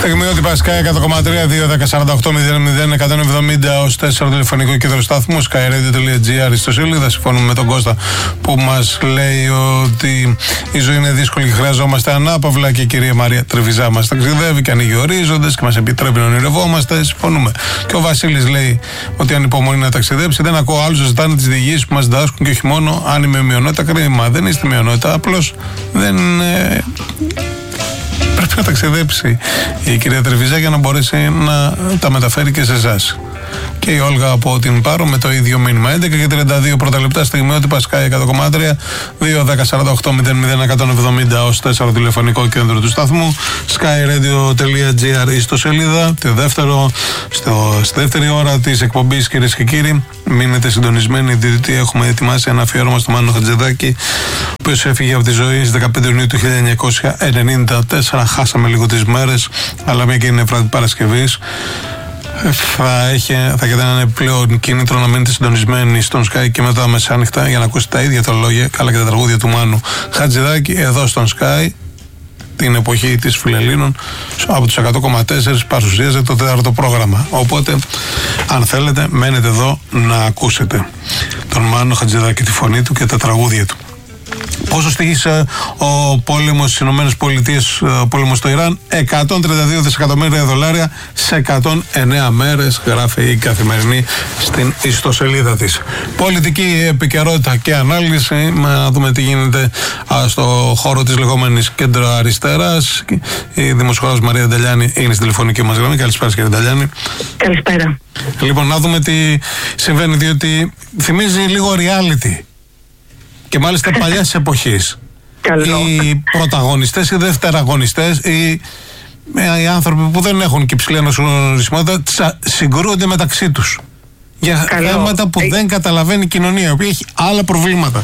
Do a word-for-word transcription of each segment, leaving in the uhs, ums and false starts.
Στιγμιότυπα Sky εκατό κόμμα τρία, δύο δέκα σαράντα οκτώ μηδέν μηδέν εκατόν εβδομήντα ως τέσσερα τηλεφωνικό κέντρο σταθμού skyradio τελεία gr στο σελίδα. Συμφωνούμε με τον Κώστα που μας λέει ότι η ζωή είναι δύσκολη και χρειαζόμαστε ανάπαυλα, και η κυρία Μαρία Τρεβιζά μας ταξιδεύει και ανοίγει ορίζοντες και μας επιτρέπει να ονειρευόμαστε. Συμφωνούμε. Και ο Βασίλης λέει ότι αν υπομονή να ταξιδέψει, δεν ακούω άλλους να ζητάνε τις διηγήσεις που μας διδάσκουν, και όχι μόνο αν είμαι μειονότητα. Κρίμα, δεν είστε μειονότητα, απλώς δεν. Ε, Πρέπει να ταξιδέψει η κυρία Τρεβιζά για να μπορέσει να τα μεταφέρει και σε εσάς. Και η Όλγα από την Πάρο με το ίδιο μήνυμα. έντεκα και τριάντα δύο πρώτα λεπτά, στιγμιότυπα Sky εκατό κόμμα τρία, δύο δέκα σαράντα οκτώ μηδέν μηδέν εκατόν εβδομήντα ως τέσσερα τηλεφωνικό κέντρο του σταθμού, skyradio τελεία gr στο σελίδα. Το δεύτερο, στο, στη δεύτερη ώρα της εκπομπής, κυρίες και κύριοι, μείνετε συντονισμένοι, διότι έχουμε ετοιμάσει ένα αφιέρωμα στο Μάνο Χατζηδάκη, ο οποίος έφυγε από τη ζωή στις δεκαπέντε Ιουνίου του χίλια εννιακόσια ενενήντα τέσσερα. Χάσαμε λίγο τις μέρες, αλλά μια και είναι βράδυ Παρασκευής, θα, έχει, θα έχετε ένα πλέον κίνητρο να μείνετε συντονισμένοι στον Sky και μετά μεσάνυχτα για να ακούσετε τα ίδια τα λόγια, καλά και τα τραγούδια του Μάνου Χατζηδάκη εδώ στον Sky, την εποχή της Φιλελλήνων, από τους εκατό κόμμα τέσσερα παρουσίαζε το τέταρτο πρόγραμμα. Οπότε, αν θέλετε, μένετε εδώ να ακούσετε τον Μάνο Χατζηδάκη, τη φωνή του και τα τραγούδια του. Πόσο στοιχήσε ο πόλεμος στις Ηνωμένες Πολιτείες, ο πόλεμος στο Ιράν? εκατόν τριάντα δύο δισεκατομμύρια δολάρια σε εκατόν εννέα μέρες, γράφει η Καθημερινή στην ιστοσελίδα της. Πολιτική επικαιρότητα και ανάλυση, να δούμε τι γίνεται στο χώρο της λεγόμενης κέντρο αριστεράς. Η δημοσιογράφος Μαρία Νταλιάνη είναι στη τηλεφωνική μας γραμμή. Καλησπέρα, κύριε Νταλιάνη. Καλησπέρα. Λοιπόν, να δούμε τι συμβαίνει, διότι θυμίζει λίγο reality. Και μάλιστα παλιάς εποχής. Οι πρωταγωνιστές, οι δευτεραγωνιστές, οι, οι άνθρωποι που δεν έχουν και υψηλή αναγνωρισιμότητα συγκρούονται μεταξύ τους για Καλό. θέματα που ε... δεν καταλαβαίνει η κοινωνία, η οποία έχει άλλα προβλήματα.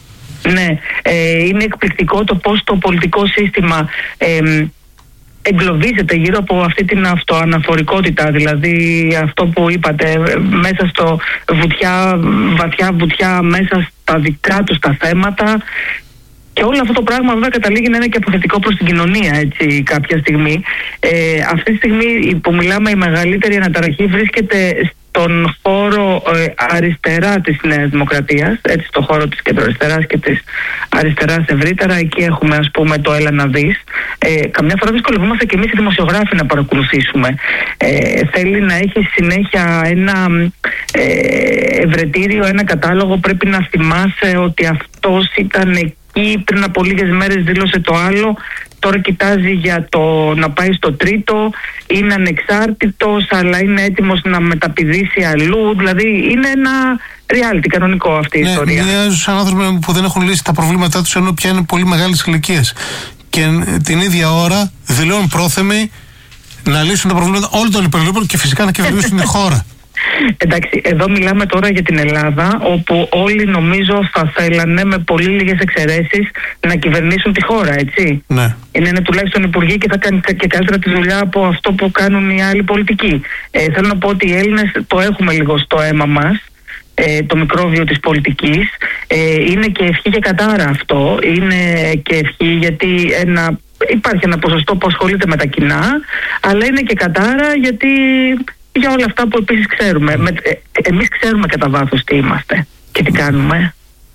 Ναι, ε, είναι εκπληκτικό το πώς το πολιτικό σύστημα ε, εγκλωβίζεται γύρω από αυτή την αυτοαναφορικότητα, δηλαδή αυτό που είπατε, μέσα στο βουτιά, βαθιά βουτιά, μέσα στα δικά τους τα θέματα, και όλο αυτό το πράγμα βέβαια καταλήγει να είναι και αποθετικό προς την κοινωνία, έτσι, κάποια στιγμή. Ε, αυτή τη στιγμή που μιλάμε, η μεγαλύτερη αναταραχή βρίσκεται στον χώρο ε, αριστερά της Νέας Δημοκρατίας, έτσι, στον χώρο της κεντροαριστεράς και της αριστεράς ευρύτερα. Εκεί έχουμε, ας πούμε, το έλα να δεις. Ε, καμιά φορά δυσκολευόμαστε και εμείς οι δημοσιογράφοι να παρακολουθήσουμε. Ε, θέλει να έχει συνέχεια ένα ε, ευρετήριο, ένα κατάλογο. Πρέπει να θυμάσαι ότι αυτός ήταν εκεί, πριν από λίγες μέρες δήλωσε το άλλο, τώρα κοιτάζει για το να πάει στο τρίτο, είναι ανεξάρτητος αλλά είναι έτοιμος να μεταπηδήσει αλλού. Δηλαδή είναι ένα reality κανονικό αυτή η ναι, ιστορία. Είναι στους άνθρωποι που δεν έχουν λύσει τα προβλήματά τους, ενώ πια είναι πολύ μεγάλες ηλικίες, και την ίδια ώρα δηλώνουν πρόθυμοι να λύσουν τα προβλήματα όλων των υπερλίπων και φυσικά να κυβερνήσουν τη χώρα. Εντάξει, εδώ μιλάμε τώρα για την Ελλάδα, όπου όλοι νομίζω θα θέλανε, με πολύ λίγες εξαιρέσεις, να κυβερνήσουν τη χώρα, έτσι. Ναι. Είναι, είναι τουλάχιστον υπουργοί και θα κάνει και καλύτερα τη δουλειά από αυτό που κάνουν οι άλλοι πολιτικοί. Ε, θέλω να πω ότι οι Έλληνες το έχουμε λίγο στο αίμα μας, ε, το μικρόβιο της πολιτικής. Ε, είναι και ευχή και κατάρα αυτό. Είναι και ευχή γιατί ένα, υπάρχει ένα ποσοστό που ασχολείται με τα κοινά, αλλά είναι και κατάρα γιατί για όλα αυτά που επίσης ξέρουμε. Με, ε, εμείς ξέρουμε κατά βάθος τι είμαστε και τι κάνουμε.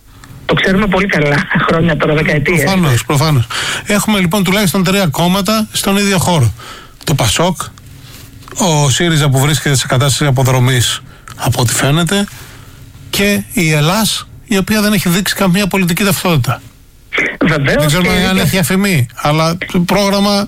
Το ξέρουμε πολύ καλά χρόνια τώρα, δεκαετίες. Προφανώς, προφανώς. Έχουμε λοιπόν τουλάχιστον τρία κόμματα στον ίδιο χώρο. Το Πασόκ, ο ΣΥΡΙΖΑ που βρίσκεται σε κατάσταση αποδρομής από ό,τι φαίνεται, και η Ελλάς, η οποία δεν έχει δείξει καμία πολιτική ταυτότητα. Βεβαίως. Δεν ξέρουμε και αν έχει αφημί, αλλά το πρόγραμμα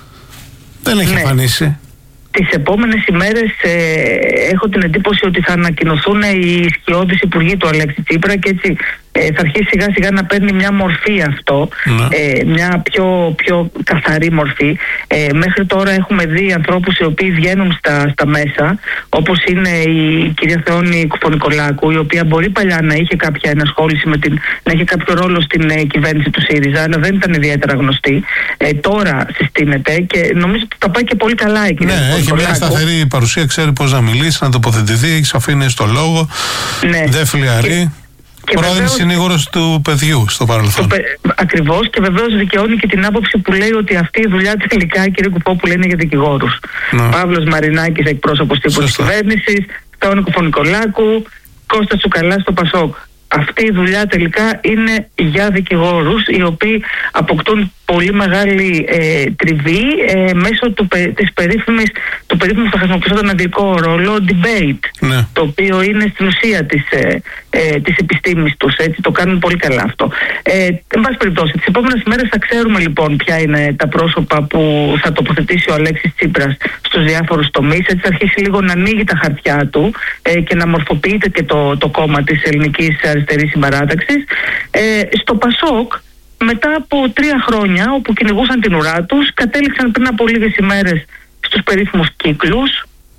δεν έχει εμφανίσει. Ναι. Τις επόμενες ημέρες ε, έχω την εντύπωση ότι θα ανακοινωθούν οι ισχυώδεις υπουργοί του Αλέξη Τσίπρα, και έτσι ε, θα αρχίσει σιγά σιγά να παίρνει μια μορφή αυτό, ε, μια πιο, πιο καθαρή μορφή. Ε, μέχρι τώρα έχουμε δει ανθρώπους οι οποίοι βγαίνουν στα, στα μέσα, όπως είναι η κυρία Θεόνη Κουφονικολάκου, η οποία μπορεί παλιά να είχε κάποια ενασχόληση με την, να είχε κάποιο ρόλο στην ε, κυβέρνηση του ΣΥΡΙΖΑ, αλλά δεν ήταν ιδιαίτερα γνωστή. Ε, τώρα συστήνεται και νομίζω ότι θα πάει και πολύ καλά η κυρία ναι, Κουφονικολάκου. Έχει μια σταθερή παρουσία, ξέρει πώς να μιλήσει, να τοποθετηθεί, έχει σαφήνεια στο λόγο, ναι. δεν φλιαρεί. Πρώην συνήγορος του παιδιού στο παρελθόν. Παι... Ακριβώς, και βεβαίως δικαιώνει και την άποψη που λέει ότι αυτή η δουλειά τελικά, κύριε Κουπόπουλε, είναι για δικηγόρους. Ναι. Παύλος Μαρινάκης, εκπρόσωπος τύπου της κυβέρνησης, Θεόνικο Κουφονικολάκου, Κώστας Τσουκαλάς στο Πασόκ. Αυτή η δουλειά τελικά είναι για δικηγόρους, οι οποίοι αποκτούν πολύ μεγάλη ε, τριβή ε, μέσω του, της περίφημης, του περίφημου, θα χρησιμοποιήσω τον αγγλικό όρο, debate, ναι. Το οποίο είναι στην ουσία της, ε, ε, της επιστήμης τους, έτσι, το κάνουν πολύ καλά αυτό. Ε, εν πάση περιπτώσει, τις επόμενες μέρες θα ξέρουμε λοιπόν ποια είναι τα πρόσωπα που θα τοποθετήσει ο Αλέξης Τσίπρας στους διάφορους τομείς, έτσι θα αρχίσει λίγο να ανοίγει τα χαρτιά του ε, και να μορφοποιείται και το, το κόμμα της ελληνικής αριστερής συμπαράταξης. Ε, στο Πασόκ, μετά από τρία χρόνια όπου κυνηγούσαν την ουρά τους, κατέληξαν πριν από λίγες ημέρες στους περίφημους κύκλους,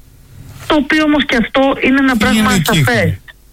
το οποίο όμως και αυτό είναι ένα τι πράγμα σαφές.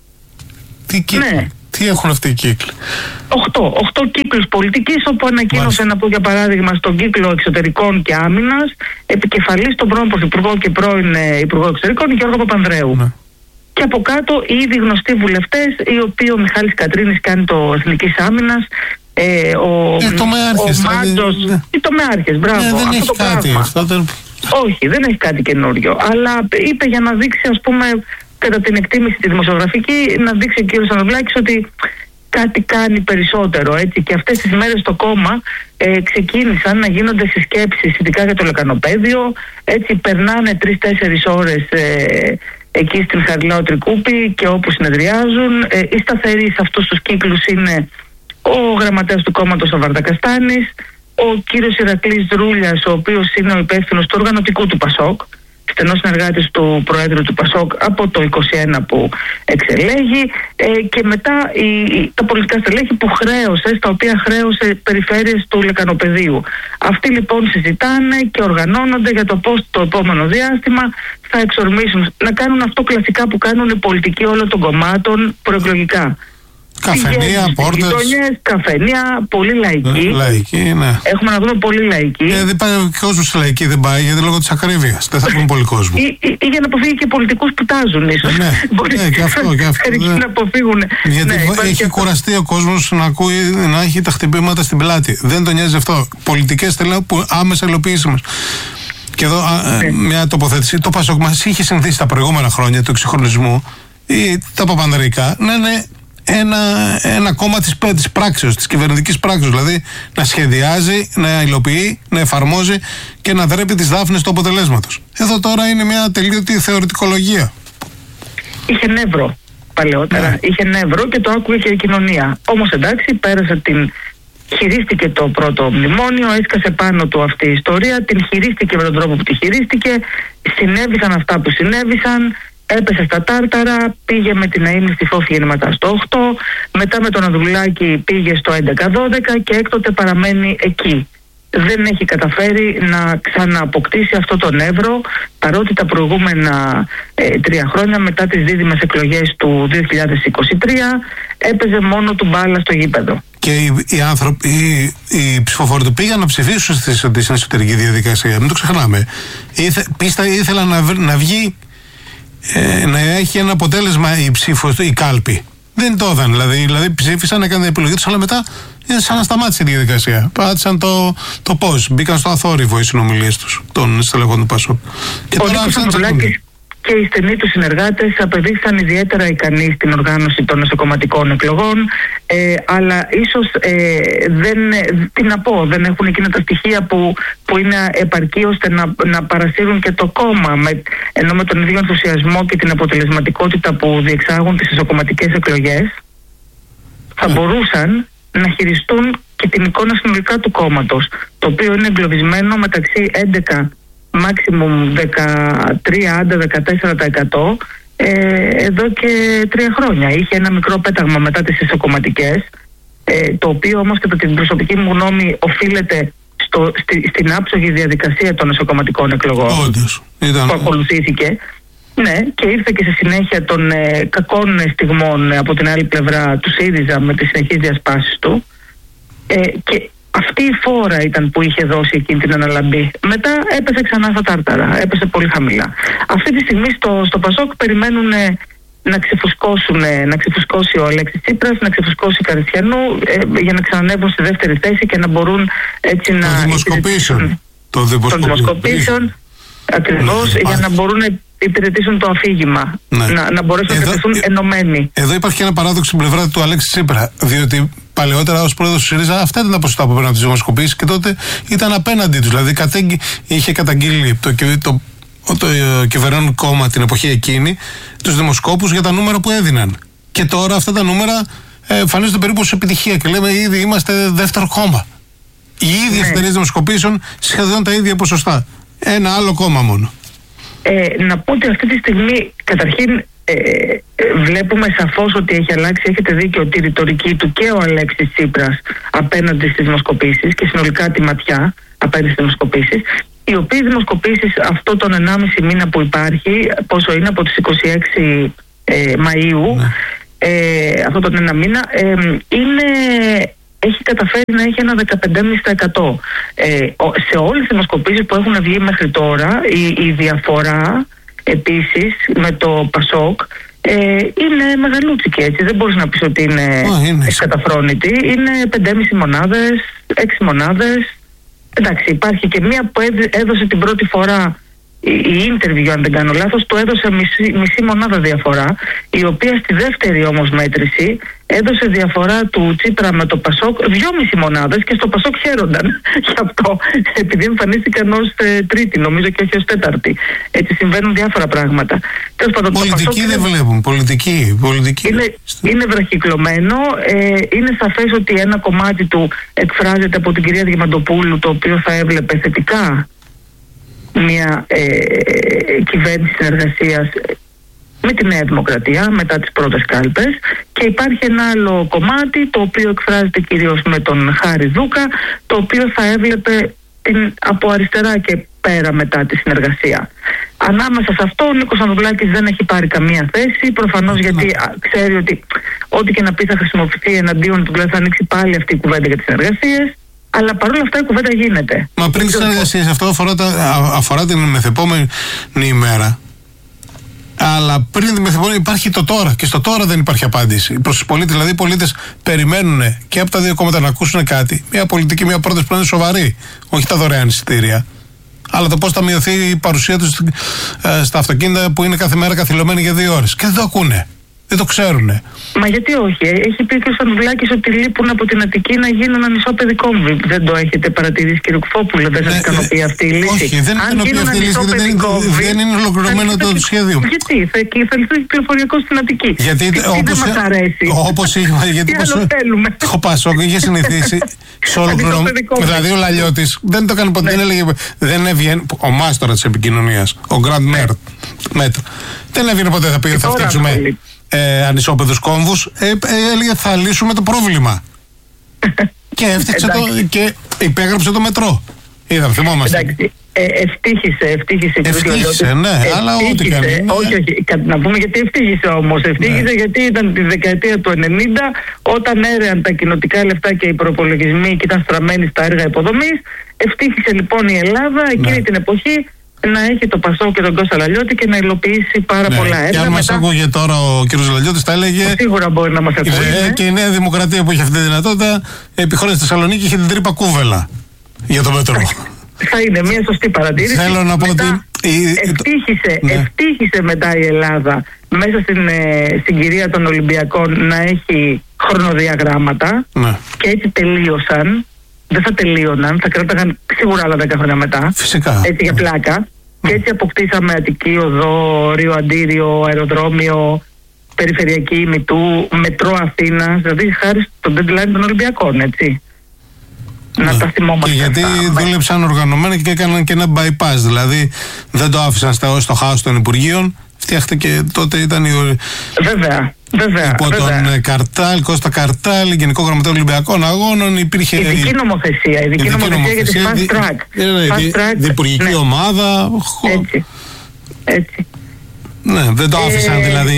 Τι, κύκλοι. Ναι. Τι έχουν αυτοί οι κύκλοι? Οχτώ. Οχτώ κύκλους πολιτικής, όπου ανακοίνωσε να πω για παράδειγμα στον κύκλο εξωτερικών και άμυνας επικεφαλής τον πρώην Πρωθυπουργό και πρώην Υπουργό Εξωτερικών Γιώργο Παπανδρέου. Ναι. Και από κάτω οι ήδη γνωστοί βουλευτές, οι οποίοι ο Μιχάλης Κατρίνης κάνει το Εθνικής Άμυνας, ε, ο, ε, το ο Μάντζος, δηλαδή, οι τομεάρχες, μπράβο. Ε, δεν αυτό έχει το κάτι. Αυτό δεν... Όχι, δεν έχει κάτι καινούριο. Αλλά είπε για να δείξει, ας πούμε, κατά την εκτίμηση τη δημοσιογραφική, να δείξει ο κ. Σανδουλάκης ότι κάτι κάνει περισσότερο, έτσι. Και αυτές τις μέρες στο κόμμα ε, ξεκίνησαν να γίνονται συσκέψεις, ειδικά για το λεκανοπαίδιο, έτσι περνάνε τρεις-τέσσερις ώρες ε, εκεί στην Χαριλάου Τρικούπη και όπου συνεδριάζουν. Ε, οι σταθεροί σε αυτούς τους κύκλους είναι ο γραμματέας του κόμματος ο Βαρδακαστάνης, ο κύριος Ηρακλής Δρούλιας, ο οποίος είναι ο υπεύθυνος του οργανωτικού του Πασόκ, στενός συνεργάτης του Προέδρου του Πασόκ από το είκοσι ένα που εξελέγει, ε, και μετά η, τα πολιτικά στελέχη που χρέωσε, στα οποία χρέωσε περιφέρειες του λεκανοπεδίου. Αυτοί λοιπόν συζητάνε και οργανώνονται για το πώς το επόμενο διάστημα θα εξορμήσουν, να κάνουν αυτό κλασικά που κάνουν οι πολιτικοί όλων των κομμάτων προεκλογικά. Καφενεία, πόρτες. Καφενεία, πολύ λαϊκή. Λαϊκή, ναι. Έχουμε να δούμε πολύ λαϊκή. Ε, δεν πάει ο κόσμος λαϊκή, δεν πάει, γιατί λόγω της ακρίβειας. Δεν θα πούμε πολύ κόσμο. Ή, ή, ή για να αποφύγει και πολιτικούς που τάζουν, ίσως. Ναι, μπορεί ναι, και αυτό, και αυτό. Ναι. Να αποφύγουν. Γιατί ναι, έχει κουραστεί ο κόσμος να ακούει, να έχει τα χτυπήματα στην πλάτη. Δεν τον νοιάζει αυτό. Πολιτικές θέλω που άμεσα υλοποιήσιμες. Και εδώ α, ναι. μια τοποθέτηση. Το Πασόκ μας είχε συνηθίσει τα προηγούμενα χρόνια του εξυγχρονισμού ή τα παπανδρεϊκά να είναι ένα, ένα κόμμα της, της πράξεως, της κυβερνητικής πράξεως. Δηλαδή να σχεδιάζει, να υλοποιεί, να εφαρμόζει και να δρέπει τις δάφνες του αποτελέσματος. Εδώ τώρα είναι μια τελείωτη θεωρητικολογία. Είχε νεύρο παλαιότερα. Ναι. Είχε νεύρο και το άκουγε και η κοινωνία. Όμως εντάξει, πέρασε την. Χειρίστηκε το πρώτο μνημόνιο, έσκασε πάνω του αυτή η ιστορία, την χειρίστηκε με τον τρόπο που τη χειρίστηκε, συνέβησαν αυτά που συνέβησαν, έπεσε στα τάρταρα, πήγε με την Αΐμνη στη Φόφη γεννηματά στο οκτώ, μετά με τον Ανδρουλάκη πήγε στο έντεκα δώδεκα και έκτοτε παραμένει εκεί. Δεν έχει καταφέρει να ξανααποκτήσει αυτό το νεύρο, παρότι τα προηγούμενα ε, τρία χρόνια μετά τις δίδυμες εκλογές του δύο χιλιάδες είκοσι τρία έπαιζε μόνο του μπάλα στο γήπεδο. Και οι, οι άνθρωποι, οι, οι ψηφοφόροι του πήγαν να ψηφίσουν στην εσωτερική διαδικασία. Μην το ξεχνάμε. Ήθε, πίστα ήθελαν να, να βγει, ε, να έχει ένα αποτέλεσμα η ψήφος, η κάλπη. Δεν το έδαν. Δηλαδή, δηλαδή ψήφισαν, έκαναν την επιλογή τους, αλλά μετά είναι σαν να σταμάτησε η διαδικασία. Πάτησαν το, το πώς. Μπήκαν στο αθόρυβο οι συνομιλίες τους των στελεχών του Πασόκ. Και ο Νίκος Ανδρουλάκης και οι στενοί του συνεργάτες απεδείχθηκαν ιδιαίτερα ικανοί στην οργάνωση των εσωκομματικών εκλογών, ε, αλλά ίσως ε, δεν, τι να πω, δεν έχουν εκείνα τα στοιχεία που, που είναι επαρκή ώστε να, να παρασύρουν και το κόμμα, με, ενώ με τον ίδιο ενθουσιασμό και την αποτελεσματικότητα που διεξάγουν τις εσωκομματικές εκλογές θα μπορούσαν να χειριστούν και την εικόνα συνολικά του κόμματος, το οποίο είναι εγκλωβισμένο μεταξύ έντεκα maximum δεκατρία με δεκατέσσερα τοις εκατό ε, εδώ και τρία χρόνια. Είχε ένα μικρό πέταγμα μετά τις εσωκομματικές, ε, το οποίο όμως κατά την προσωπική μου γνώμη οφείλεται στο, στη, στην άψογη διαδικασία των εσωκομματικών εκλογών. Όντως, ήταν... που ακολουθήθηκε. Ναι, και ήρθε και σε συνέχεια των ε, κακών στιγμών ε, από την άλλη πλευρά του ΣΥΡΙΖΑ με τις συνεχείς διασπάσεις του, ε, και αυτή η φόρα ήταν που είχε δώσει εκείνη την αναλαμπή. Μετά έπεσε ξανά στα τάρταρα, έπεσε πολύ χαμηλά. Αυτή τη στιγμή στο, στο Πασόκ περιμένουν ε, να, ξεφουσκώσουν, να ξεφουσκώσει ο Αλέξης Τσίπρας, να ξεφουσκώσει Καριστιανού ε, για να ξανανεύουν στη δεύτερη θέση και να μπορούν έτσι το να... Δημοσκοπήσεων. Των δημοσκοπήσεων, ακριβώς, ναι, για να μπορούν να υπηρετήσουν το αφήγημα. Ναι. Να, να μπορέσουν εδώ, να κρατηθούν ενωμένοι. Εδώ υπάρχει και ένα παράδοξο στην πλευρά του Αλέξη Τσίπρα. Διότι παλαιότερα ως πρόεδρος του ΣΥΡΙΖΑ αυτά ήταν τα ποσοστά που έπαιρναν από τις δημοσκοπήσεις και τότε ήταν απέναντί τους. Δηλαδή κατέγγει, είχε καταγγείλει το, το, το, το, το κυβερνών κόμμα την εποχή εκείνη τους δημοσκόπους για τα νούμερα που έδιναν. Και τώρα αυτά τα νούμερα ε, εμφανίζονται περίπου ως επιτυχία και λέμε ήδη είμαστε δεύτερο κόμμα. Οι ίδιες ναι. εταιρείες δημοσκοπήσεων σχεδόν τα ίδια ποσοστά. Ένα άλλο κόμμα μόνο. Ε, να πω ότι αυτή τη στιγμή καταρχήν ε, ε, βλέπουμε σαφώς ότι έχει αλλάξει, έχετε δίκιο, ότι η ρητορική του και ο Αλέξης Τσίπρας απέναντι στις δημοσκοπήσεις και συνολικά τη ματιά απέναντι στις δημοσκοπήσεις, οι οποίες δημοσκοπήσεις αυτό τον ενάμιση μήνα που υπάρχει, πόσο είναι από τις είκοσι έξι ε, Μαΐου, ναι. ε, αυτό τον ένα μήνα, ε, είναι... έχει καταφέρει να έχει ένα δεκαπέντε κόμμα πέντε τοις εκατό. Ε, σε όλες τις δημοσκοπήσεις που έχουν βγει μέχρι τώρα, η, η διαφορά επίσης με το Πασόκ ε, είναι μεγαλούτσικη, έτσι. Δεν μπορείς να πεις ότι είναι, είναι. καταφρόνητη. Είναι πέντε κόμμα πέντε μονάδες, έξι μονάδες. Εντάξει, υπάρχει και μία που έδωσε την πρώτη φορά η interview, αν δεν κάνω λάθος, το έδωσε μισή, μισή μονάδα διαφορά, η οποία στη δεύτερη όμως μέτρηση έδωσε διαφορά του Τσίπρα με το Πασόκ δυόμιση μονάδες και στο Πασόκ χαίρονταν γι' αυτό, επειδή εμφανίστηκαν ως ε, τρίτη, νομίζω, και όχι ως τέταρτη. Έτσι συμβαίνουν διάφορα πράγματα. Πολιτική δεν βλέπουν, πολιτική. πολιτική. Είναι, είναι βραχυκλωμένο, ε, είναι σαφές ότι ένα κομμάτι του εκφράζεται από την κυρία Διαμαντοπούλου, το οποίο θα έβλεπε θετικά μια ε, κυβέρνηση συνεργασίας με τη Νέα Δημοκρατία μετά τις πρώτες κάλπες, και υπάρχει ένα άλλο κομμάτι το οποίο εκφράζεται κυρίως με τον Χάρη Δούκα, το οποίο θα έβλεπε την, από αριστερά και πέρα μετά τη συνεργασία. Ανάμεσα σε αυτό ο Νίκος Ανδρουλάκης δεν έχει πάρει καμία θέση, προφανώς γιατί α, ξέρει ότι ό,τι και να πει θα χρησιμοποιηθεί εναντίον του, δηλαδή θα ανοίξει πάλι αυτή η κουβέντα για τις συνεργασίες. Αλλά παρόλα αυτά η κουβέντα γίνεται. Μα πριν τις συνεργασίες, αυτό αφορά, τα, αφορά την μεθεπόμενη ημέρα. Αλλά πριν τη μεθεπόμενη υπάρχει το τώρα. Και στο τώρα δεν υπάρχει απάντηση προς τους πολίτες. Δηλαδή οι πολίτες περιμένουν και από τα δύο κόμματα να ακούσουν κάτι. Μια πολιτική, μια πρόταση που είναι σοβαρή. Όχι τα δωρεάν εισιτήρια. Αλλά το πώς θα μειωθεί η παρουσία τους ε, στα αυτοκίνητα που είναι κάθε μέρα καθυλωμένοι για δύο ώρες. Και δεν το ακούνε. Δεν το ξέρουνε. Μα γιατί όχι, έχει πει και ο Στανουλάκης ότι λείπουν από την Αττική να γίνουν ένα μισό παιδικό. Δεν το έχετε παρατηρήσει, κύριε Κουφόπουλο? Δεν σας ικανοποιεί αυτή η λύση? Όχι, δεν ικανοποιεί αυτή η λύση, δεν, δεν είναι ολοκληρωμένο το σχέδιο. Γιατί, θα λυθεί πληροφοριακό στην Αττική. Γιατί τι, όπως, δεν μας αρέσει. Όπως είχα, γιατί το Πασόκ είχε συνηθίσει σε ολοκληρωμένο. Δηλαδή ο Λαλιώτης δεν το έκανε ποτέ, δεν έλεγε, δεν έβγαινε, ο μάστορα της επικοινωνίας, ο Grand Μέτρο, δεν έβγαινε ποτέ, θα πει θα φτιάξουμε Ε, ανισόπεδους κόμβους, ε, ε, έλεγε θα λύσουμε το πρόβλημα. και έφτιαξε το, και υπέγραψε το μετρό. Είδαμε, θυμόμαστε. Εντάξει, ε, ευτύχησε, ευτύχησε. Ευτύχησε, ναι, ευτύχησε, αλλά ό,τι κάνει. Ναι. Όχι, όχι, να πούμε γιατί ευτύχησε όμως. Ευτύχησε ναι. γιατί ήταν τη δεκαετία του ενενήντα, όταν έρεαν τα κοινοτικά λεφτά και οι προπολογισμοί και ήταν στραμμένοι στα έργα υποδομής. Ευτύχησε λοιπόν η Ελλάδα εκείνη ναι. την εποχή να έχει το Πασόκ και τον Κώστα Λαλιώτη και να υλοποιήσει πάρα ναι, πολλά έργα. Και αν μας μετά... ακούγε τώρα ο κ. Λαλιώτης, θα έλεγε. Σίγουρα μπορεί να μας ακούει. Ναι. Και η Νέα Δημοκρατία που έχει αυτή τη δυνατότητα, επί χώρες στη Θεσσαλονίκη είχε την τρύπα κούβελα για το μετρό. Θα είναι μια σωστή παρατήρηση. Θέλω να πω μετά, ότι. Ευτύχησε, ναι. ευτύχησε μετά η Ελλάδα μέσα στην ε, συγκυρία των Ολυμπιακών να έχει χρονοδιαγράμματα ναι. και έτσι τελείωσαν. Δεν θα τελείωναν, θα κράταγαν σίγουρα άλλα δέκα χρόνια μετά. Φυσικά. Έτσι για πλάκα. Και έτσι αποκτήσαμε Αττική Οδό, Ρίο Αντίριο, αεροδρόμιο, περιφερειακή ημιτού, μετρό Αθήνας, δηλαδή χάρη στο deadline των Ολυμπιακών, έτσι. Ναι. Να τα θυμόμαστε. Και γιατί αυτά. Δούλεψαν οργανωμένα και έκαναν και ένα bypass, δηλαδή δεν το άφησαν στο, στο χάος των Υπουργείων, φτιάχτηκε τότε ήταν η... Βέβαια. Βέβαια, υπό βέβαια. τον Καρτάλ, Κώστα Καρτάλ, Γενικό Γραμματέα Ολυμπιακών Αγώνων, υπήρχε. Ειδική νομοθεσία, ειδική, ειδική νομοθεσία, νομοθεσία για τη fast track. Ε, ε, fast track διπουργική ναι. ομάδα. Έτσι. Έτσι. Ναι, δεν το άφησαν ε... δηλαδή.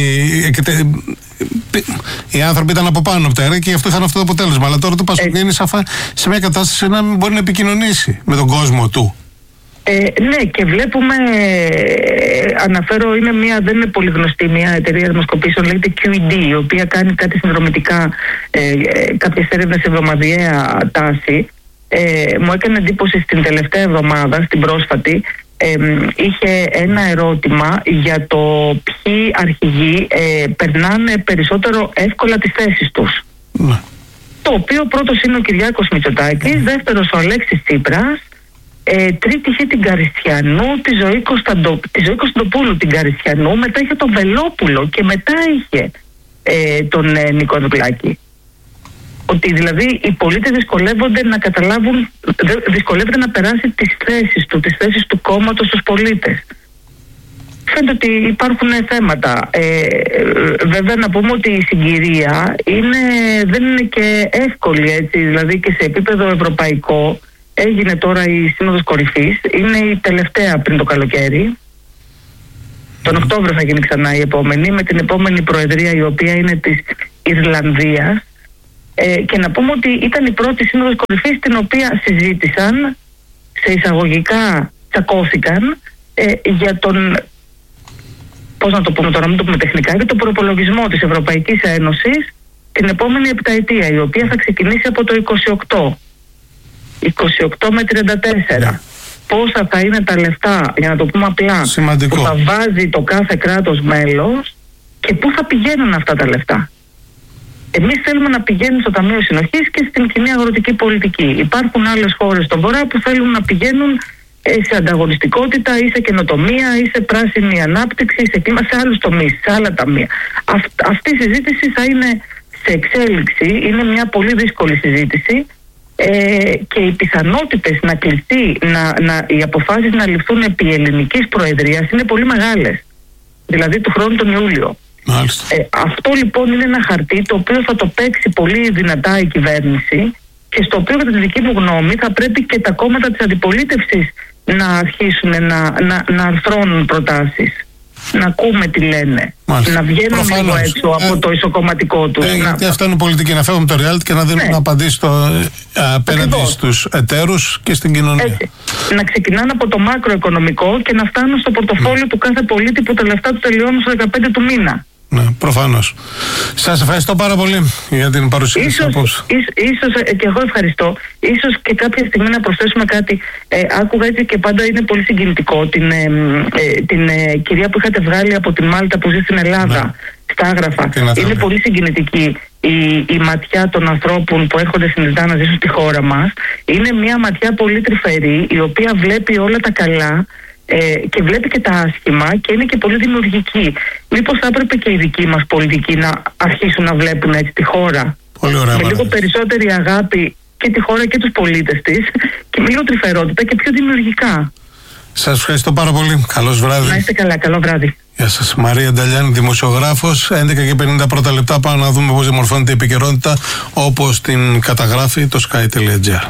Οι άνθρωποι ήταν από πάνω από τα έργα και γι' αυτό είχαν αυτό το αποτέλεσμα. Αλλά τώρα το Πασόκ είναι σε μια κατάσταση να μην μπορεί να επικοινωνήσει με τον κόσμο του. Ε, ναι, και βλέπουμε, ε, αναφέρω, είναι μια, δεν είναι πολύ γνωστή, μια εταιρεία δημοσκοπήσεων, λέγεται κιου ι ντι, η οποία κάνει κάτι συνδρομητικά, ε, ε, κάποιες έρευνες εβδομαδιαία τάση. Ε, μου έκανε εντύπωση στην τελευταία εβδομάδα, στην πρόσφατη, ε, είχε ένα ερώτημα για το ποιοι αρχηγοί ε, περνάνε περισσότερο εύκολα τις θέσεις τους. Mm. Το οποίο πρώτος είναι ο Κυριάκος Μητσοτάκης, mm. δεύτερος ο Αλέξης Τσίπρας, ε, τρίτη είχε την Καριστιανού, τη Ζωή, Κωνσταντο, τη Ζωή Κωνσταντοπούλου την Καριστιανού, μετά είχε τον Βελόπουλο και μετά είχε ε, τον ε, Νίκο Ανδρουλάκη. Ότι δηλαδή οι πολίτες δυσκολεύονται να καταλάβουν, δυσκολεύονται να περάσει τις θέσεις του, τις θέσεις του κόμματος στους πολίτες. Φαίνεται ότι υπάρχουν θέματα. Ε, βέβαια να πούμε ότι η συγκυρία είναι, δεν είναι και εύκολη, έτσι, δηλαδή και σε επίπεδο ευρωπαϊκό. Έγινε τώρα η Σύνοδος Κορυφής, είναι η τελευταία πριν το καλοκαίρι. Τον Οκτώβριο θα γίνει ξανά η επόμενη, με την επόμενη προεδρία η οποία είναι της Ιρλανδίας. Ε, και να πούμε ότι ήταν η πρώτη Σύνοδος Κορυφής την οποία συζήτησαν, σε εισαγωγικά τσακώθηκαν, ε, για τον, πώς να το πούμε τώρα, μην το πούμε τεχνικά, για τον προπολογισμό της Ευρωπαϊκής Ένωσης την επόμενη επταετία, η οποία θα ξεκινήσει από το είκοσι οκτώ. είκοσι οκτώ με τριάντα τέσσερα. Πόσα θα είναι τα λεφτά, για να το πούμε απλά, σημαντικό, που θα βάζει το κάθε κράτος μέλος και πού θα πηγαίνουν αυτά τα λεφτά. Εμείς θέλουμε να πηγαίνουν στο Ταμείο Συνοχής και στην κοινή αγροτική πολιτική. Υπάρχουν άλλες χώρες στον Βορρά που θέλουν να πηγαίνουν σε ανταγωνιστικότητα ή σε καινοτομία ή σε πράσινη ανάπτυξη, σε κλίμα, σε άλλους τομείς, σε άλλα ταμεία. Αυ, αυτή η συζήτηση θα είναι σε εξέλιξη, είναι μια πολύ δύσκολη συζήτηση. Ε, και οι πιθανότητες να κληθεί, να, να, οι αποφάσεις να ληφθούν επί ελληνικής προεδρίας είναι πολύ μεγάλες. Δηλαδή του χρόνου τον Ιούλιο. Ε, αυτό λοιπόν είναι ένα χαρτί το οποίο θα το παίξει πολύ δυνατά η κυβέρνηση και στο οποίο κατά τη δική μου γνώμη θα πρέπει και τα κόμματα της αντιπολίτευσης να αρχίσουν να, να, να αρθρώνουν προτάσεις. Να ακούμε τι λένε. Μάλιστα. Να βγαίνουν λίγο έξω από ε, το ισοκομματικό του. Ε, να... Γιατί αυτό είναι πολιτική, να φεύγουμε το reality και να δίνουμε ναι. να απαντήσει στο, ε, απέναντι στους εταίρους και στην κοινωνία. Έτσι. Να ξεκινάνε από το μακροοικονομικό και να φτάνουν στο πορτοφόλι ναι. του κάθε πολίτη που τα λεφτά του τελειώνουν στο δεκαπέντε του μήνα. Ναι, προφανώς. Σας ευχαριστώ πάρα πολύ για την παρουσίαση. Ίσως, ίσως, ίσως και εγώ ευχαριστώ. Ίσως και κάποια στιγμή να προσθέσουμε κάτι. Ε, άκουγα έτσι και πάντα είναι πολύ συγκινητικό την, ε, ε, την ε, κυρία που είχατε βγάλει από τη Μάλτα που ζει στην Ελλάδα, ναι. στα Άγραφα. Είναι πολύ συγκινητική η, η ματιά των ανθρώπων που έρχονται συνειδητά να ζήσουν στη χώρα μας. Είναι μια ματιά πολύ τρυφερή, η οποία βλέπει όλα τα καλά. Ε, και βλέπει και τα άσχημα και είναι και πολύ δημιουργική. Μήπως θα έπρεπε και οι δικοί μας πολιτικοί να αρχίσουν να βλέπουν έτσι τη χώρα πολύ ωραία, με λίγο περισσότερη αγάπη και τη χώρα και τους πολίτες της και με λίγο τρυφερότητα και πιο δημιουργικά. Σας ευχαριστώ πάρα πολύ. Καλώς βράδυ. Να είστε καλά. Καλό βράδυ. Γεια σας. Μαρία Νταλιάνη, δημοσιογράφος. έντεκα και πενήντα πρώτα λεπτά. Πάμε να δούμε πώς διαμορφώνεται η επικαιρότητα όπως την καταγράφει το sky τελεία gr.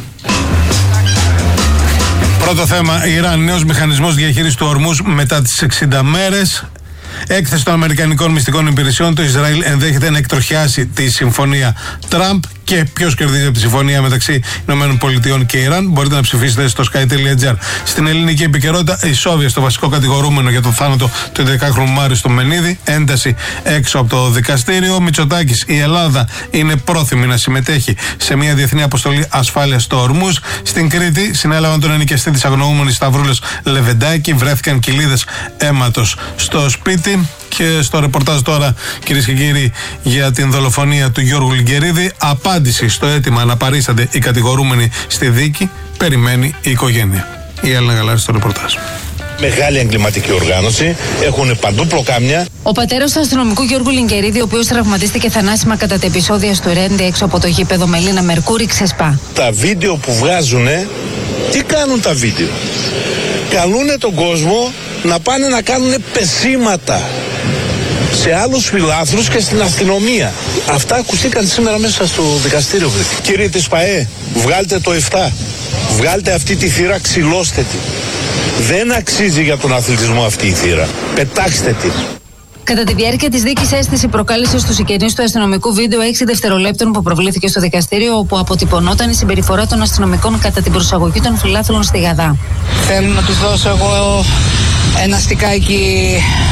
Πρώτο θέμα, Ιράν, νέος μηχανισμός διαχείρισης του Ορμούζ μετά τις εξήντα μέρες. Έκθεση των Αμερικανικών Μυστικών Υπηρεσιών, το Ισραήλ ενδέχεται να εκτροχιάσει τη συμφωνία Τραμπ. Και ποιος κερδίζει από τη συμφωνία μεταξύ ΗΠΑ και Ιράν, μπορείτε να ψηφίσετε στο sky τελεία gr. Στην ελληνική επικαιρότητα, η Σόβια στο βασικό κατηγορούμενο για τον θάνατο του έντεκαχρονου Μάριου στο Μενίδη, ένταση έξω από το δικαστήριο. Μητσοτάκης, η Ελλάδα είναι πρόθυμη να συμμετέχει σε μια διεθνή αποστολή ασφάλειας στο Ορμούζ. Στην Κρήτη, συνέλαβαν τον ενοικιαστή της αγνοούμενης Σταυρούλας Λεβεντάκη, βρέθηκαν κοιλίδες αίματος στο σπίτι. Και στο ρεπορτάζ τώρα, κυρίες και κύριοι, για την δολοφονία του Γιώργου Λιγκερίδη, απάντηση στο αίτημα να παρίστανται οι κατηγορούμενοι στη δίκη, περιμένει η οικογένεια. Η Έλληνα Γαλάρη στο ρεπορτάζ. Μεγάλη εγκληματική οργάνωση, έχουν παντού πλοκάμια. Ο πατέρας του αστυνομικού Γιώργου Λιγκερίδη, ο οποίος τραυματίστηκε θανάσιμα κατά τα επεισόδια στο Ρέντι έξω από το γήπεδο Μελίνα Μερκούρη, ξεσπά. Τα βίντεο που βγάζουνε, τι κάνουν τα βίντεο? Καλούνε τον κόσμο να πάνε να κάνουν πεσήματα σε άλλους φιλάθλους και στην αστυνομία. Αυτά ακουστήκαν σήμερα μέσα στο δικαστήριο. Κύριε της ΠΑΕ, βγάλτε το εφτά. Βγάλτε αυτή τη θύρα, ξυλώστε τη. Δεν αξίζει για τον αθλητισμό αυτή η θύρα. Πετάξτε τη. Κατά τη διάρκεια της δίκης, αίσθηση προκάλεσε στους συγγενείς του αστυνομικού βίντεο έξι δευτερολέπτων που προβλήθηκε στο δικαστήριο, όπου αποτυπωνόταν η συμπεριφορά των αστυνομικών κατά την προσαγωγή των φιλάθλων στη Γαδά. Θέλω να τους δώσω εγώ ένα στικάκι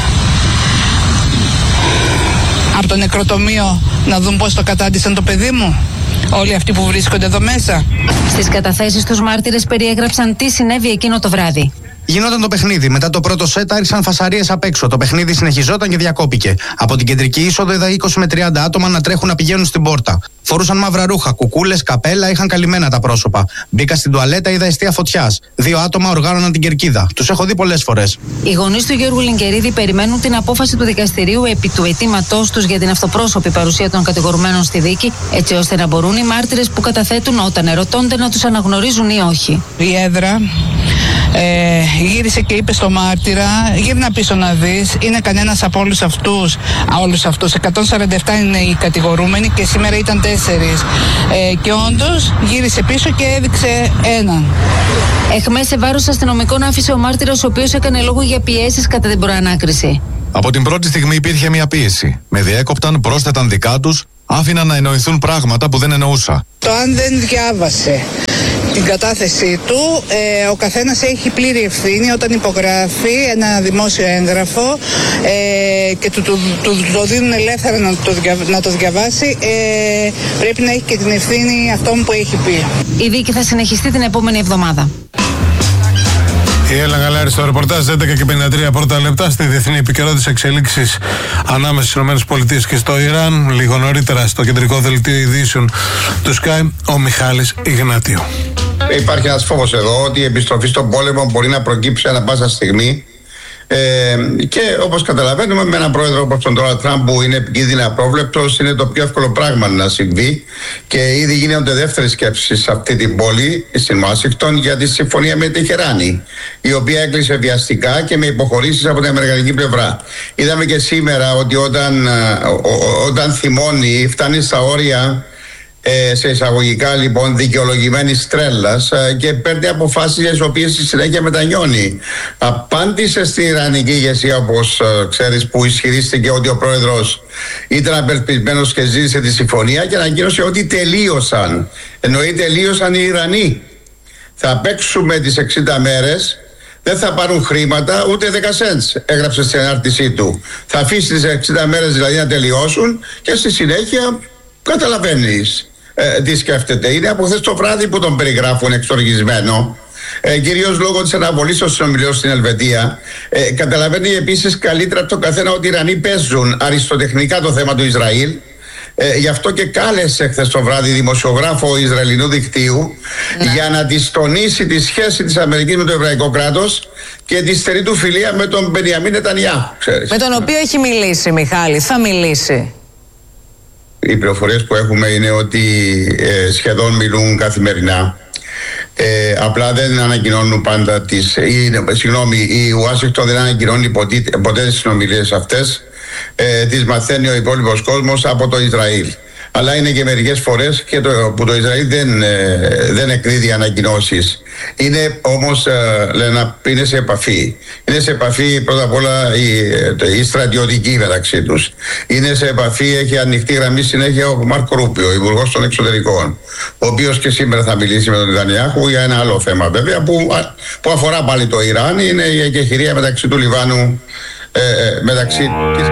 από το νεκροτομείο να δουν πώς το κατάντησαν το παιδί μου. Όλοι αυτοί που βρίσκονται εδώ μέσα. Στις καταθέσεις τους, μάρτυρες περιέγραψαν τι συνέβη εκείνο το βράδυ. Γινόταν το παιχνίδι. Μετά το πρώτο σετ άρχισαν φασαρίες απ' έξω. Το παιχνίδι συνεχιζόταν και διακόπηκε. Από την κεντρική είσοδο είδα είκοσι με τριάντα άτομα να τρέχουν να πηγαίνουν στην πόρτα. Φορούσαν μαύρα ρούχα, κουκούλες, καπέλα, είχαν καλυμμένα τα πρόσωπα. Μπήκα στην τουαλέτα, είδα εστία φωτιάς. Δύο άτομα οργάνωναν την κερκίδα. Τους έχω δει πολλές φορές. Οι γονείς του Γιώργου Λιγκερίδη περιμένουν την απόφαση του δικαστηρίου επί του αιτήματός τους για την αυτοπρόσωπη παρουσία των κατηγορουμένων στη δίκη, έτσι ώστε να μπορούν οι μάρτυρες που καταθέτουν όταν ερωτώνται να τους αναγνωρίζουν ή όχι. Η έδρα ε, γύρισε και είπε στο μάρτυρα: γύρνα πίσω να δεις, είναι κανένας από όλους αυτούς, α, όλους αυτούς, εκατόν σαράντα επτά είναι οι κατηγορούμενοι και σήμερα ήταν τέσσερις. Ε, και όντως γύρισε πίσω και έδειξε έναν. Εχμές σε βάρος αστυνομικών άφησε ο μάρτυρας, ο οποίος έκανε λόγο για πιέσεις κατά την προανάκριση. Από την πρώτη στιγμή υπήρχε μια πίεση. Με διέκοπταν, πρόσθεταν δικά τους, άφηναν να εννοηθούν πράγματα που δεν εννοούσα. Το αν δεν διάβασε την κατάθεσή του, ε, ο καθένας έχει πλήρη ευθύνη όταν υπογράφει ένα δημόσιο έγγραφο ε, και του, του, του, του το δίνουν ελεύθερα να το, να το διαβάσει, ε, πρέπει να έχει και την ευθύνη αυτόν που έχει πει. Η δίκη θα συνεχιστεί την επόμενη εβδομάδα. Η Έλληνα Γαλάρη στο ρεπορτάζ έντεκα και πενήντα τρία πρώτα λεπτά. Στη διεθνή επικαιρότητα εξελίξεις ανάμεσα στις ΗΠΑ και στο Ιράν. Λίγο νωρίτερα στο κεντρικό δελτίο ειδήσεων του Sky, ο Μιχάλης Ιγνάτιου. Υπάρχει ένας φόβος εδώ ότι η επιστροφή στον πόλεμο μπορεί να προκύψει ανά πάσα στιγμή. Ε, και όπως καταλαβαίνουμε, με έναν πρόεδρο όπως τον Ντόναλντ Τραμπ που είναι επικίνδυνα απρόβλεπτος, είναι το πιο εύκολο πράγμα να συμβεί. Και ήδη γίνονται δεύτερες σκέψεις σε αυτή την πόλη, στην Ουάσιγκτον, για τη συμφωνία με τη Τεχεράνη, η οποία έκλεισε βιαστικά και με υποχωρήσεις από την αμερικανική πλευρά. Είδαμε και σήμερα ότι όταν, όταν θυμώνει, φτάνει στα όρια, σε εισαγωγικά λοιπόν δικαιολογημένης τρέλας, και παίρνει αποφάσεις τις οποίες στη συνέχεια μετανιώνει. Απάντησε στην Ιρανική ηγεσία, όπως ξέρεις, που ισχυρίστηκε ότι ο πρόεδρος ήταν απελπισμένος και ζήτησε τη συμφωνία, και ανακοίνωσε ότι τελείωσαν. Εννοεί τελείωσαν οι Ιρανοί. Θα παίξουμε τις εξήντα μέρες, δεν θα πάρουν χρήματα ούτε δέκα σέντς, έγραψε στην ανάρτησή του. Θα αφήσει τις εξήντα μέρες δηλαδή να τελειώσουν και στη συνέχεια καταλαβαίνεις ε, τι σκέφτεται. Είναι από χθες το βράδυ που τον περιγράφουν εξοργισμένο, ε, κυρίως λόγω της αναβολής των συνομιλιών στην Ελβετία. Ε, καταλαβαίνει επίσης καλύτερα από τον καθένα ότι οι Ιρανοί παίζουν αριστοτεχνικά το θέμα του Ισραήλ. Ε, γι' αυτό και κάλεσε χθες το βράδυ δημοσιογράφο Ισραηλινού δικτύου, ναι, για να της τονίσει τη σχέση της Αμερικής με το εβραϊκό κράτος και τη στενή του φιλία με τον Μπενιαμίν Νετανιάχου, ξέρεις. Με τον οποίο έχει μιλήσει, Μιχάλη, θα μιλήσει. Οι πληροφορίες που έχουμε είναι ότι ε, σχεδόν μιλούν καθημερινά. Ε, απλά δεν ανακοινώνουν πάντα τις... Η, συγγνώμη, η Ουάσιγκτον δεν ανακοινώνει ποτέ, ποτέ τις συνομιλίες αυτές. Ε, τις μαθαίνει ο υπόλοιπος κόσμος από το Ισραήλ. Αλλά είναι και μερικές φορές και το, που το Ισραήλ δεν, ε, δεν εκδίδει ανακοινώσεις. Είναι όμως, ε, λένε, είναι σε επαφή. Είναι σε επαφή πρώτα απ' όλα η, η στρατιωτική μεταξύ τους. Είναι σε επαφή, έχει ανοιχτή γραμμή συνέχεια ο Μάρκο Ρούπιο, υπουργός των εξωτερικών, ο οποίος και σήμερα θα μιλήσει με τον Νετανιάχου για ένα άλλο θέμα βέβαια που, που αφορά πάλι το Ιράν. Είναι η εκεχηρία μεταξύ του Λιβάνου, ε, ε, μεταξύ...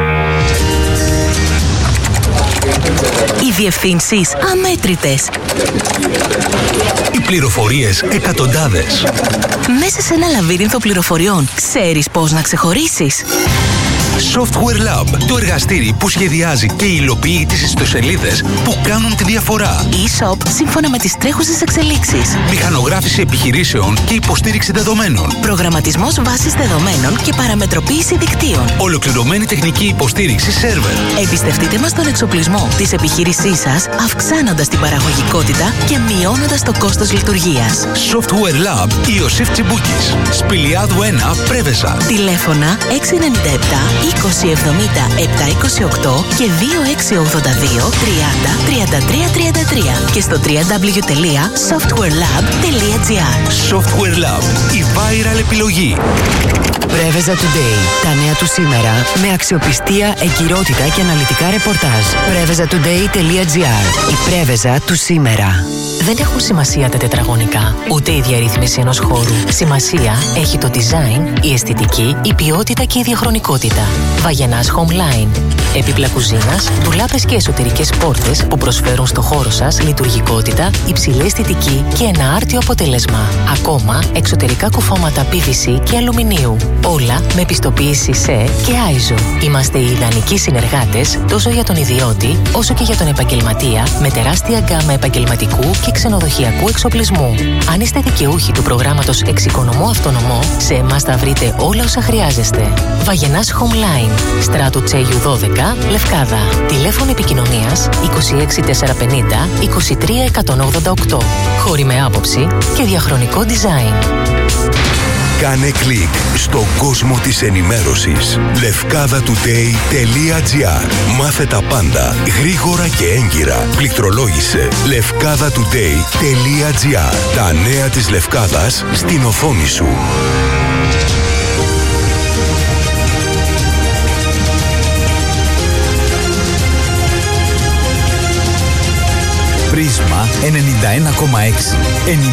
Οι διευθύνσεις αμέτρητες. Οι πληροφορίες εκατοντάδες. Μέσα σε ένα λαβύρινθο πληροφοριών, ξέρεις πώς να ξεχωρίσεις. Software Lab, το εργαστήρι που σχεδιάζει και υλοποιεί τις ιστοσελίδες που κάνουν τη διαφορά. E-shop σύμφωνα με τις τρέχουσες εξελίξεις. Μηχανογράφηση επιχειρήσεων και υποστήριξη δεδομένων. Προγραμματισμός βάσης δεδομένων και παραμετροποίηση δικτύων. Ολοκληρωμένη τεχνική υποστήριξη σερβερ. Εμπιστευτείτε μας τον εξοπλισμό της επιχείρησής σας, αυξάνοντας την παραγωγικότητα και μειώνοντας το κόστος λειτουργίας. Software Lab Ιωσήφ Τσιμπούκης. Σπηλιάδου ένα, Πρέβεσα. Τηλέφωνα έξι εννιά επτά είκοσι εβδομήντα επτακόσια είκοσι οκτώ και δύο έξι ογδόντα δύο τριάντα τριάντα τρία τριάντα τρία και στο double-u double-u double-u τελεία software lab τελεία gr. Software Lab, η viral επιλογή. Preveza Today. Τα νέα του σήμερα με αξιοπιστία, εγκυρότητα και αναλυτικά ρεπορτάζ. preveza today τελεία gr. Η Preveza του σήμερα. Δεν έχουν σημασία τα τετραγωνικά, ούτε η διαρρύθμιση ενός χώρου. Σημασία έχει το design, η αισθητική, η ποιότητα και η διαχρονικότητα. Βαγενάς Homeline. Έπιπλα κουζίνας, ντουλάπες και εσωτερικές πόρτες που προσφέρουν στο χώρο σας λειτουργικότητα, υψηλή αισθητική και ένα άρτιο αποτέλεσμα. Ακόμα, εξωτερικά κουφώματα πι βι σι και αλουμινίου. Όλα με πιστοποίηση ΣΕ και άιζο. Είμαστε οι ιδανικοί συνεργάτες τόσο για τον ιδιώτη όσο και για τον επαγγελματία με τεράστια γκάμα επαγγελματικού και ξενοδοχειακού εξοπλισμού. Αν είστε δικαιούχοι του προγράμματος Εξοικονομώ Αυτονομώ, σε εμάς θα βρείτε όλα όσα χρειάζεστε. Βαγενάς Homeline, Στράτου Τσέγιου δώδεκα, Λευκάδα. Τηλέφωνο επικοινωνίας είκοσι έξι τετρακόσια πενήντα είκοσι τρία εκατόν ογδόντα οκτώ. Χώροι με άποψη και διαχρονικό design. Κάνε κλικ στον κόσμο της ενημέρωσης. λευκάδα τουντέι τελεία gr. Μάθε τα πάντα γρήγορα και έγκυρα. Πληκτρολόγησε λευκάδα τουντέι τελεία gr. Τα νέα της Λευκάδας στην οθόνη σου. Πρίσμα ενενήντα ένα κόμμα έξι.